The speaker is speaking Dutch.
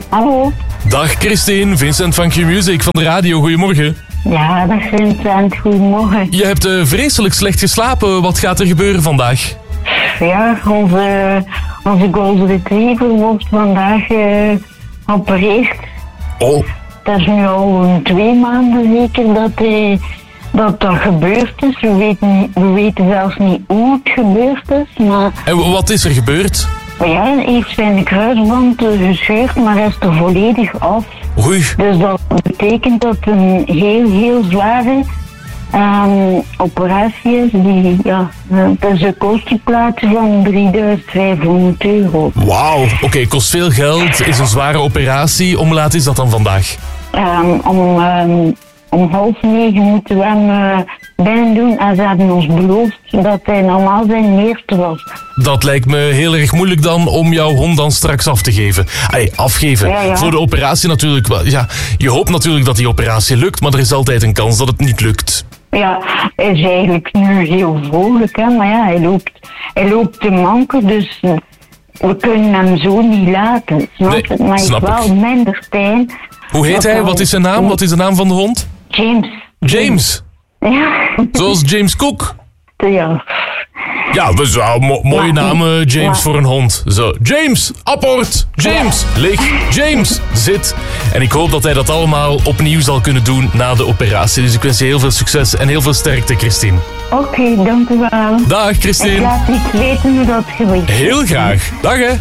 Hallo. Dag Christine, Vincent van Q-Music van de radio. Goedemorgen. Ja, dag Vincent. Goedemorgen. Je hebt vreselijk slecht geslapen. Wat gaat er gebeuren vandaag? Ja, onze golden retriever wordt vandaag geopereerd. Oh. Dat is nu al 2 maanden zeker dat gebeurd is. We weten zelfs niet hoe het gebeurd is. Maar En wat is er gebeurd? ja, hij heeft zijn kruisband gescheurd, maar hij is er volledig af. Oei. Dus dat betekent dat het een heel zware operatie is. Dat is een kostenplaatje van €3.500. Wauw. Oké, kost veel geld, is een zware operatie. Om laat is dat dan vandaag? Om 8:30 moeten we hem binnen doen. En ze hebben ons beloofd dat hij normaal zijn eerste was. Dat lijkt me heel erg moeilijk dan om jouw hond dan straks af te geven. Afgeven. Ja. Voor de operatie natuurlijk wel. Ja, je hoopt natuurlijk dat die operatie lukt, maar er is altijd een kans dat het niet lukt. Ja, hij is eigenlijk nu heel vrolijk, hè. Maar ja, hij loopt te manken, dus we kunnen hem zo niet laten. Snap Nee, het? Maar snap ik wel ik. minder pijn. Hoe heet hij? Wat is zijn naam? Wat is de naam van de hond? James. James. Ja. Zoals James Cook. Ja. Ja, we zouden mooie naam, James, voor een hond. Zo, James, apport, James, lig, James, zit. En ik hoop dat hij dat allemaal opnieuw zal kunnen doen na de operatie. Dus ik wens je heel veel succes en heel veel sterkte, Christine. Oké, dank u wel. Dag, Ik Christine. laat iets weten hoe dat geweest is. Heel graag. Dag, hè.